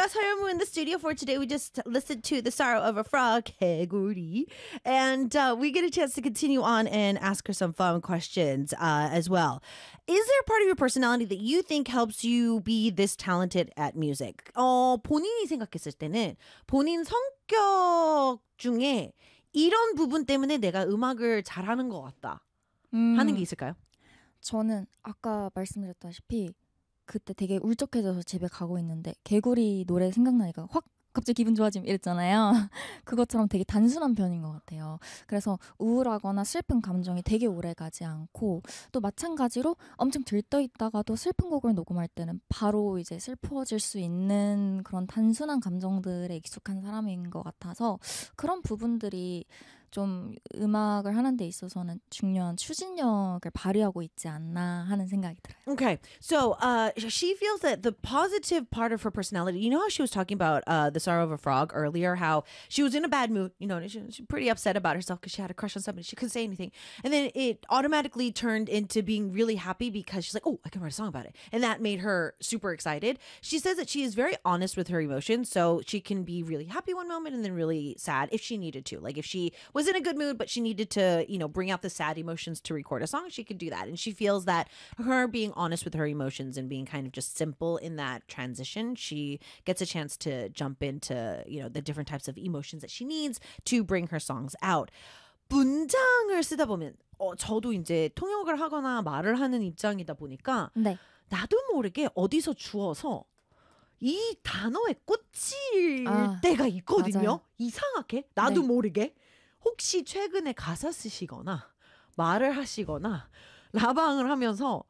that's Harumu in the studio for today. We just listened to The Sorrow of a Frog, 개구리. And we get a chance to continue on and ask her some fun questions as well. Is there a part of your personality that you think helps you be this talented at music? 본인이 생각했을 때는 본인 성격 중에 이런 부분 때문에 내가 음악을 잘하는 것 같다 하는 게 있을까요? 저는 아까 말씀드렸다시피 그때 되게 울적해져서 집에 가고 있는데 개구리 노래 생각나니까 확 갑자기 기분 좋아짐 이랬잖아요. 그것처럼 되게 단순한 편인 것 같아요. 그래서 우울하거나 슬픈 감정이 되게 오래 가지 않고 또 마찬가지로 엄청 들떠 있다가도 슬픈 곡을 녹음할 때는 바로 이제 슬퍼질 수 있는 그런 단순한 감정들에 익숙한 사람인 것 같아서 그런 부분들이 좀 음악을 하는 데 있어서는 중요한 추진력을 발휘하고 있지 않나 하는 생각이 들어요. Okay, so she feels that the positive part of her personality, you know how she was talking about The Sorrow of a Frog earlier, how she was in a bad mood, you know, she's pretty upset about herself because she had a crush on somebody, she couldn't say anything. And then it automatically turned into being really happy because she's like, oh, I can write a song about it. And that made her super excited. She says that she is very honest with her emotions, so she can be really happy one moment and then really sad if she needed to. Like if she was in a good mood, but she needed to, you know, bring out the sad emotions to record a song, she could do that. And she feels that her being honest with her emotions and being kind of just simple in that transition, she gets a chance to jump into, you know, the different types of emotions that she needs to bring her songs out. 문장을 쓰다 보면 저도 이제 통역을 하거나 말을 하는 입장이다 보니까 네. 나도 모르게 어디서 주워서 이 단어에 꽂힐 때가 있거든요. 맞아요. 이상하게 나도 네. 모르게. 혹시 최근에 가사 쓰시거나 말을 하시거나 라방을 하면서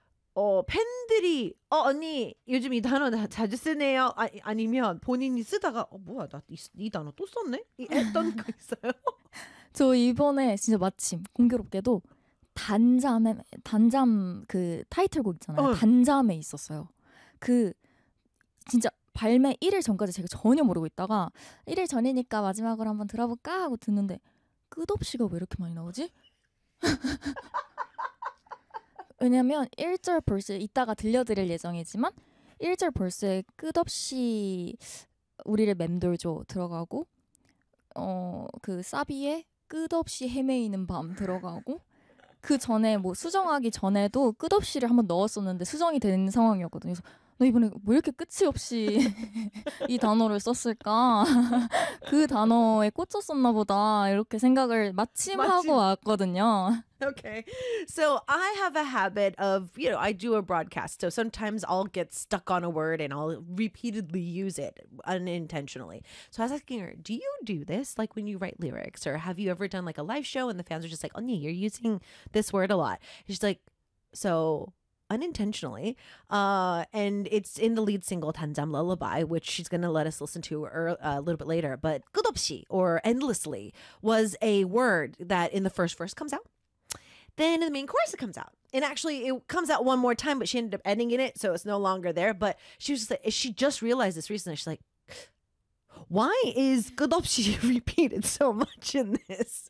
팬들이 언니 요즘 이 단어 자주 쓰네요. 아니면 본인이 쓰다가 뭐야 나 이 단어 또 썼네? 했던 거 있어요? 저 이번에 진짜 마침 공교롭게도 단잠 그 타이틀곡 있잖아요. 단잠에 있었어요. 그 진짜 발매 1일 전까지 제가 전혀 모르고 있다가 1일 전이니까 마지막으로 한번 들어볼까 하고 듣는데 끝없이가 왜 이렇게 많이 나오지? 왜냐면 1절 벌스 이따가 들려드릴 예정이지만 1절 벌스에 끝없이 우리를 맴돌죠 들어가고 그 사비에 끝없이 헤매이는 밤 들어가고 그 전에 뭐 수정하기 전에도 끝없이를 한번 넣었었는데 수정이 된 상황이었거든요. 그래서 나 이번에 왜 이렇게 끝이 없이 이 단어를 썼을까? 그 단어에 꽂혔었나 보다 이렇게 생각을 마침 하고 왔거든요. Okay. So I have a habit of, you know, I do a broadcast. So sometimes I'll get stuck on a word and I'll repeatedly use it unintentionally. So I was asking her, do you do this? Like when you write lyrics, or have you ever done like a live show and the fans are just like, oh, you're using this word a lot. She's like, so unintentionally, and it's in the lead single 단잠 Lullaby, which she's going to let us listen to a little bit later. But 끝없이 or endlessly was a word that in the first verse comes out. Then in the main chorus it comes out. And actually it comes out one more time, but she ended up ending it, so it's no longer there. But she was just like, she just realized this recently. She's like, why is 끝없이 repeated so much in this?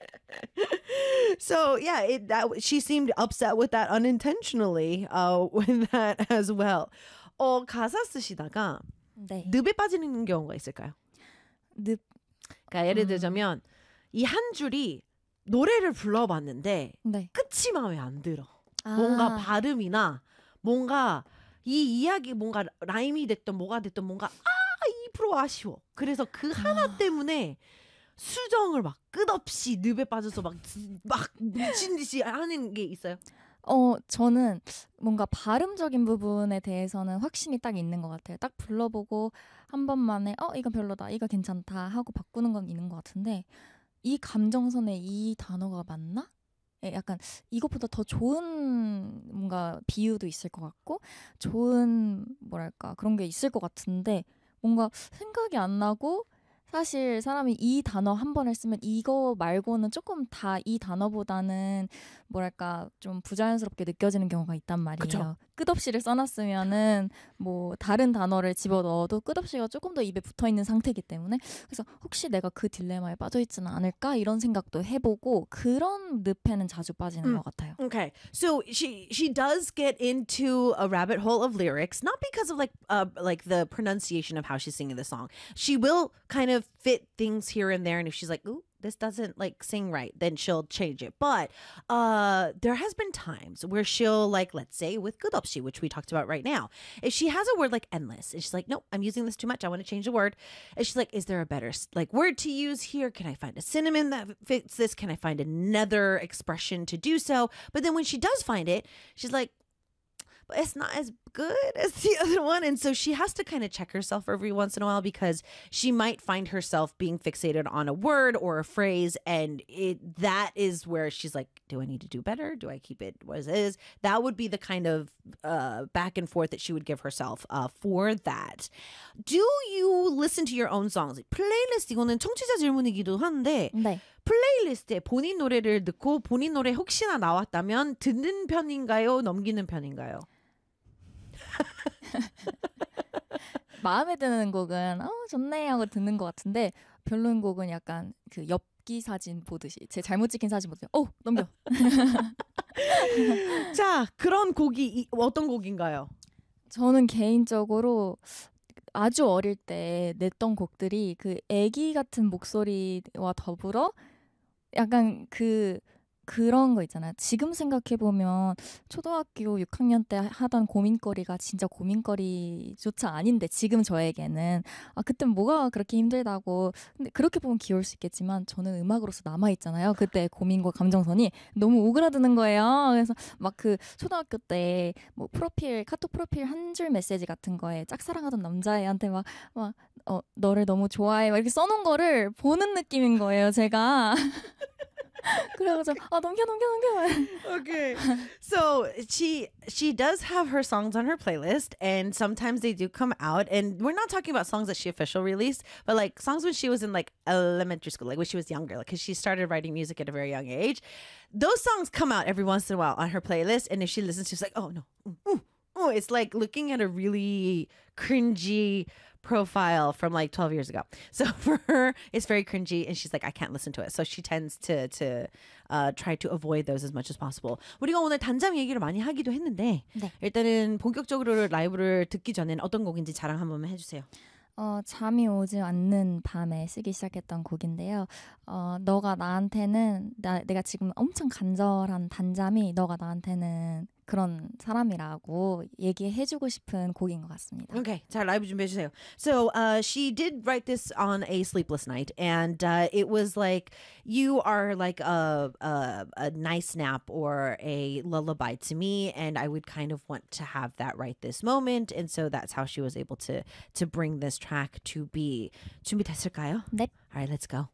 So yeah, she seemed upset with that unintentionally with that as well. 가사 쓰시다가 네. 늪에 빠지는 경우가 있을까요? 늪. 그러니까 예를 들자면 이 한 줄이 노래를 불러봤는데 네. 끝이 마음에 안 들어. 뭔가 발음이나 뭔가 이 이야기 뭔가 라임이 됐던 뭐가 됐던 뭔가 2% 아쉬워. 그래서 그 하나 때문에 수정을 막 끝없이 늪에 빠져서 막 미친 듯이 하는 게 있어요. 저는 뭔가 발음적인 부분에 대해서는 확신이 딱 있는 것 같아요. 딱 불러보고 한 번만에 이건 별로다, 이거 괜찮다 하고 바꾸는 건 있는 것 같은데 이 감정선에 이 단어가 맞나? 약간 이것보다 더 좋은 뭔가 비유도 있을 것 같고 좋은 뭐랄까 그런 게 있을 것 같은데 뭔가 생각이 안 나고 사실 사람이 이 단어 한 번을 쓰면 이거 말고는 조금 다 이 단어보다는 뭐랄까 좀 부자연스럽게 느껴지는 경우가 있단 말이에요. 그쵸? 끝없이를 써놨으면은 뭐 다른 단어를 집어넣어도 끝없이가 조금 더 입에 붙어있는 상태이기 때문에 그래서 혹시 내가 그 딜레마에 빠져있지는 않을까 이런 생각도 해보고 그런 늪에는 자주 빠지는 것 같아요. Okay, so she does get into a rabbit hole of lyrics, not because of like the pronunciation of how she's singing the song. She will kind of fit things here and there, and if she's like, "Ooh, this doesn't like sing right," then she'll change it. But there has been times where she'll like, let's say with 끝없이, which we talked about right now, if she has a word like endless, and she's like, "Nope, I'm using this too much. I want to change the word," and she's like, "Is there a better like word to use here? Can I find a synonym that fits this? Can I find another expression to do so?" But then when she does find it, she's like, but it's not as good as the other one. And so she has to kind of check herself every once in a while because she might find herself being fixated on a word or a phrase. And that is where she's like, do I need to do better? Do I keep it as is? That would be the kind of back and forth that she would give herself for that. Do you listen to your own songs? 플레이리스트 이거는 청취자 질문이기도 한데 네. 플레이리스트에 본인 노래를 듣고 본인 노래 혹시나 나왔다면 듣는 편인가요? 넘기는 편인가요? 마음에 드는 곡은 좋네 하고 듣는 것 같은데 별로인 곡은 약간 그 엽기 사진 보듯이 제 잘못 찍힌 사진 보듯이 넘겨. 자, 그런 곡이 어떤 곡인가요? 저는 개인적으로 아주 어릴 때 냈던 곡들이 그 애기 같은 목소리와 더불어 약간 그런 거 있잖아요. 지금 생각해보면 초등학교 6학년 때 하던 고민거리가 진짜 고민거리조차 아닌데 지금 저에게는 그때 뭐가 그렇게 힘들다고 근데 그렇게 보면 귀여울 수 있겠지만 저는 음악으로서 남아있잖아요. 그때 고민과 감정선이 너무 오그라드는 거예요. 그래서 막 그 초등학교 때 뭐 카톡 프로필 한 줄 메시지 같은 거에 짝사랑하던 남자애한테 막 너를 너무 좋아해 막 이렇게 써놓은 거를 보는 느낌인 거예요. 제가 그래가지고 넘겨. Okay. So she does have her songs on her playlist and sometimes they do come out and we're not talking about songs that she officially released, but like songs when she was in like elementary school, like when she was younger, like cuz she started writing music at a very young age. Those songs come out every once in a while on her playlist and if she listens she's like, "Oh no." It's like looking at a really cringy profile from like 12 years ago. So for her, it's very cringy and she's like, I can't listen to it. So she tends to try to avoid those as much as possible. 우리가 오늘 단잠 얘기를 많이 하기도 했는데 네. 일단은 본격적으로 라이브를 듣기 전엔 어떤 곡인지 자랑 한 번만 해주세요. 잠이 오지 않는 밤에 쓰기 시작했던 곡인데요. 너가 나한테는 내가 지금 엄청 간절한 단잠이 너가 나한테는 그런 사람이라고 얘기해주고 싶은 곡인 것 같습니다. Okay, 자 라이브 준비해 주세요. So she did write this on a sleepless night, and it was like you are like a nice nap or a lullaby to me, and I would kind of want to have that right this moment, and so that's how she was able to bring this track to be. 준비됐을까요? 네. All right, let's go.